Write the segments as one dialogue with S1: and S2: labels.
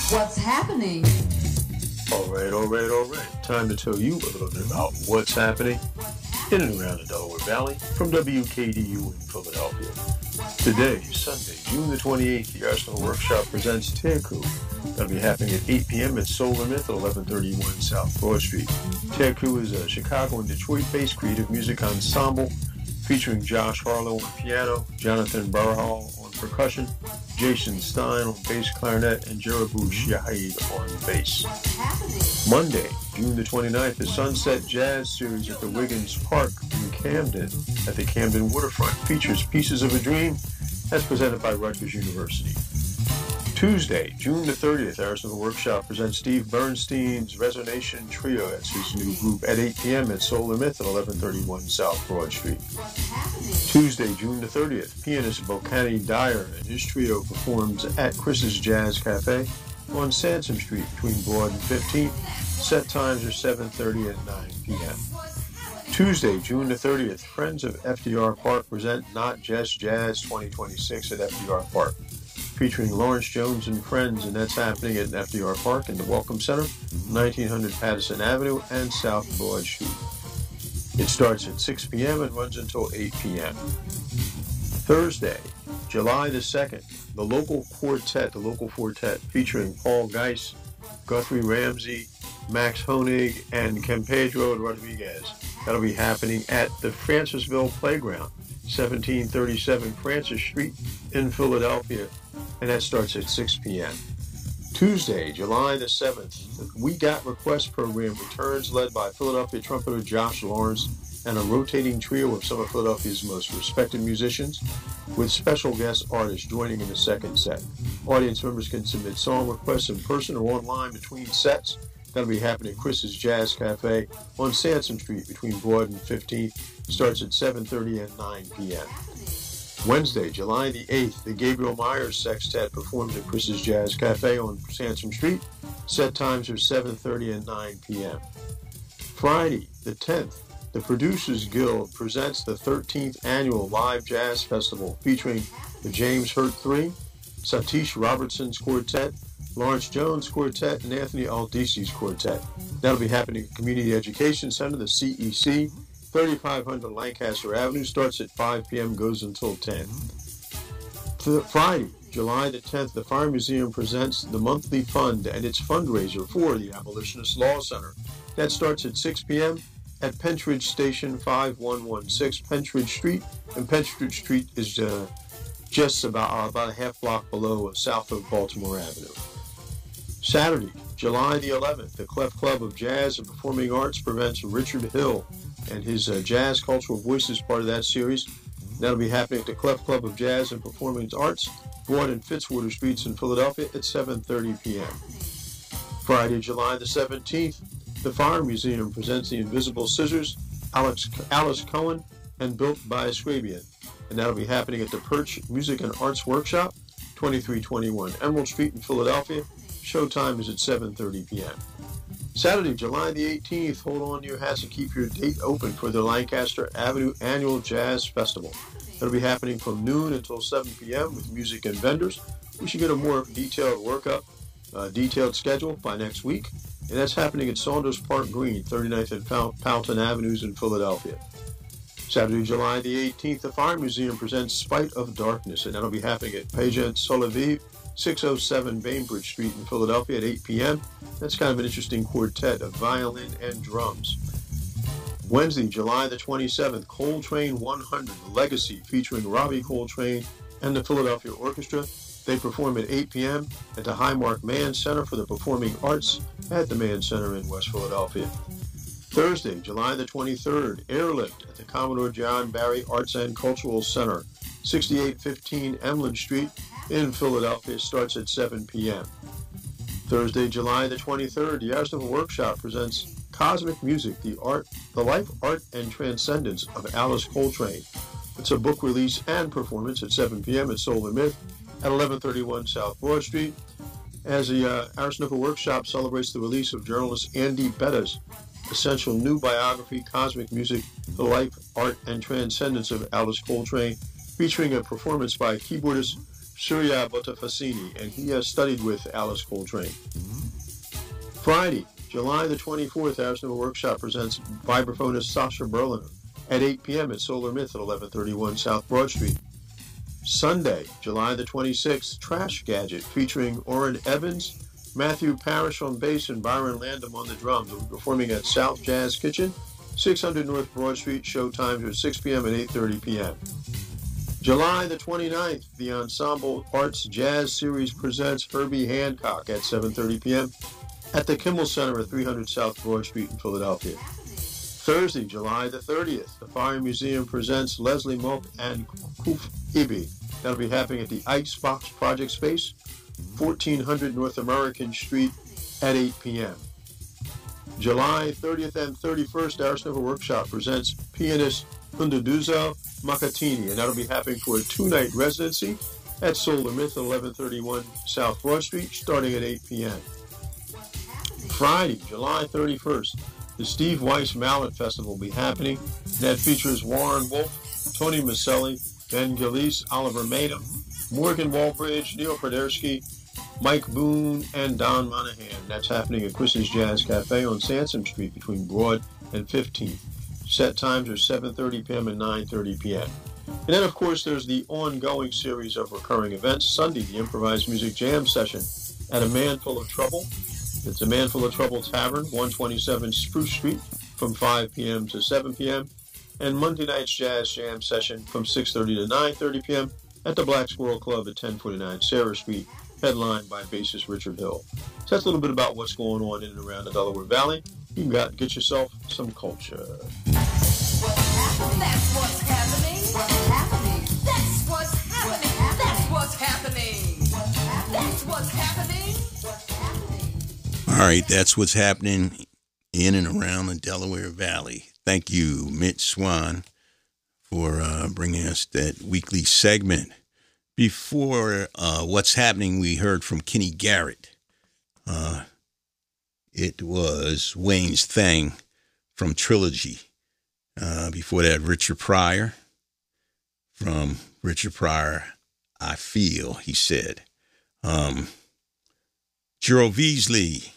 S1: What's happening?
S2: All right. Time to tell you a little bit about what's happening in and around the Delaware Valley from WKDU in Philadelphia. Today, Sunday, June the 28th, the Arsenal Workshop presents Teku. That'll be happening at 8 p.m. at Solar Myth at 1131 South Broad Street. Teku is a Chicago and Detroit-based creative music ensemble featuring Josh Harlow on piano, Jonathan Barhal on percussion, Jason Stein on bass clarinet, and Jerabu Shahid on bass. Monday, June the 29th, the Sunset Jazz Series at the Wiggins Park in Camden at the Camden Waterfront features Pieces of a Dream as presented by Rutgers University. Tuesday, June the 30th, Arsenal Workshop presents Steve Bernstein's Resonation Trio. That's his new group at 8 p.m. at Solar Myth at 1131 South Broad Street. Tuesday, June the 30th, pianist Bocani Dyer and his trio performs at Chris's Jazz Cafe on Sansom Street between Broad and 15th. Set times are 7:30 and 9 p.m. Tuesday, June the 30th, Friends of FDR Park present Not Just Jazz 2026 at FDR Park, featuring Lawrence Jones and Friends, and that's happening at FDR Park in the Welcome Center, 1900 Patterson Avenue and South Broad Street. It starts at 6 p.m. and runs until 8 p.m. Thursday, July the 2nd, the local quartet featuring Paul Geis, Guthrie Ramsey, Max Honig, and Campedro Rodriguez. That'll be happening at the Francisville Playground, 1737 Francis Street in Philadelphia, and that starts at 6 p.m. Tuesday, July the 7th, the We Got Requests program returns, led by Philadelphia trumpeter Josh Lawrence and a rotating trio of some of Philadelphia's most respected musicians, with special guest artists joining in the second set. Audience members can submit song requests in person or online between sets. That'll be happening at Chris's Jazz Cafe on Sansom Street between Broad and 15th. Starts at 7:30 and 9 p.m. Wednesday, July the 8th, the Gabriel Myers Sextet performs at Chris's Jazz Cafe on Sansom Street. Set times are 7:30 and 9 p.m. Friday, the 10th, the Producers Guild presents the 13th Annual Live Jazz Festival featuring the James Hurt Three, Satish Robertson's Quartet, Lawrence Jones Quartet, and Anthony Aldisi's Quartet. That'll be happening at Community Education Center, the CEC, 3500 Lancaster Avenue. Starts at 5 p.m., goes until 10. Friday, July the 10th, the Fire Museum presents the monthly fund and its fundraiser for the Abolitionist Law Center. That starts at 6 p.m. at Pentridge Station, 5116 Pentridge Street, and Pentridge Street is just about a half block below south of Baltimore Avenue. Saturday, July the 11th, the Clef Club of Jazz and Performing Arts presents Richard Hill and his Jazz Cultural Voices, part of that series. That'll be happening at the Clef Club of Jazz and Performing Arts, Broad and Fitzwater Streets in Philadelphia at 7:30 p.m. Friday, July the 17th, the Fire Museum presents The Invisible Scissors, Alice Cohen, and Built by a Swabian. And that'll be happening at the Perch Music and Arts Workshop, 2321 Emerald Street in Philadelphia. Showtime is at 7:30 p.m. Saturday, July the 18th, hold on to your hats and keep your date open for the Lancaster Avenue Annual Jazz Festival. It'll be happening from noon until 7 p.m. with music and vendors. We should get a more detailed detailed schedule by next week. And that's happening at Saunders Park Green, 39th and Fountain Avenues in Philadelphia. Saturday, July the 18th, the Fire Museum presents Spite of Darkness, and that'll be happening at Pagent Solivive, 607 Bainbridge Street in Philadelphia at 8 p.m. That's kind of an interesting quartet of violin and drums. Wednesday, July the 27th, Coltrane 100 Legacy, featuring Robbie Coltrane and the Philadelphia Orchestra. They perform at 8 p.m. at the Highmark Mann Center for the Performing Arts at the Mann Center in West Philadelphia. Thursday, July the 23rd, Airlift at the Commodore John Barry Arts and Cultural Center, 6815 Emlyn Street in Philadelphia. Starts at 7 p.m. Thursday, July the 23rd, the Arsenal Workshop presents Cosmic Music, the Life, Art, and Transcendence of Alice Coltrane. It's a book release and performance at 7 p.m. at Solar Myth at 1131 South Broad Street, as the Arsenal Workshop celebrates the release of journalist Andy Betta's essential new biography, Cosmic Music, the Life, Art, and Transcendence of Alice Coltrane, featuring a performance by keyboardist Surya Botafasini, and he has studied with Alice Coltrane. Friday, July the 24th, Ars Nova Workshop presents vibraphonist Sasha Berliner at 8 p.m. at Solar Myth at 1131 South Broad Street. Sunday, July the 26th, Trash Gadget featuring Orrin Evans, Matthew Parrish on bass, and Byron Landam on the drums. Will be performing at South Jazz Kitchen, 600 North Broad Street. Show times are 6 p.m. and 8:30 p.m. July the 29th, the Ensemble Arts Jazz Series presents Herbie Hancock at 7:30 p.m. at the Kimmel Center at 300 South Broad Street in Philadelphia. Thursday, July the 30th, the Fire Museum presents Leslie Moak and Kuf Ibi. That'll be happening at the Icebox Project Space, 1400 North American Street at 8 p.m. July 30th and 31st, Ars Nova Workshop presents pianist Hundaduzo Makatini, and that'll be happening for a 2-night residency at Solar Myth at 1131 South Broad Street, starting at 8 p.m. Friday, July 31st, the Steve Weiss Mallet Festival will be happening. That features Warren Wolf, Tony Maselli, Ben Gillies, Oliver Madam, Morgan Walbridge, Neil Pradersky, Mike Boone, and Don Monahan. That's happening at Chris's Jazz Cafe on Sansom Street between Broad and 15th. Set times are 7:30 p.m. and 9:30 p.m. And then, of course, there's the ongoing series of recurring events. Sunday, the Improvised Music Jam session at A Man Full of Trouble. It's A Man Full of Trouble Tavern, 127 Spruce Street, from 5 p.m. to 7 p.m. And Monday night's Jazz Jam session from 6:30 to 9:30 p.m. at the Black Squirrel Club at 1049 Sarah Street, headlined by bassist Richard Hill. So that's a little bit about what's going on in and around the Delaware Valley. You can get yourself some culture.
S1: That's what's happening. What's happening? That's what's happening. That's what's happening. That's what's happening. What's happening?
S3: All right, that's what's happening in and around the Delaware Valley. Thank you, Mitch Swan, for bringing us that weekly segment. Before what's happening, we heard from Kenny Garrett. It was Wayne's Thing from Trilogy. Before that, Richard Pryor. From Richard Pryor, I Feel, he said. Gerald Veasley.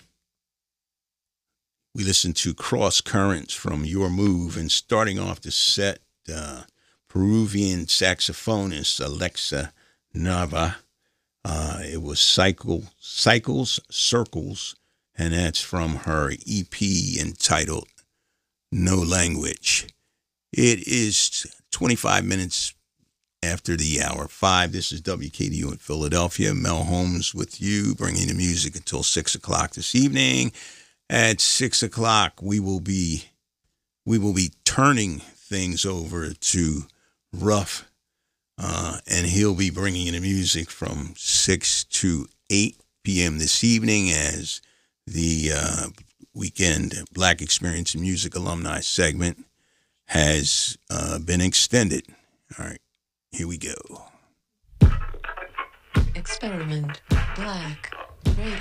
S3: We listened to Cross Currents from Your Move, and starting off the set, Peruvian saxophonist Alexa Nava. It was Cycles, Circles, and that's from her EP entitled No Language. It is 25 minutes after the hour 5. This is WKDU in Philadelphia. Mel Holmes with you, bringing the music until 6 o'clock this evening. At 6 o'clock, we will be turning things over to Ruff, and he'll be bringing in the music from 6 to 8 p.m. this evening as the weekend Black Experience in Music alumni segment has been extended. All right, here we go.
S4: Experiment Black Radio.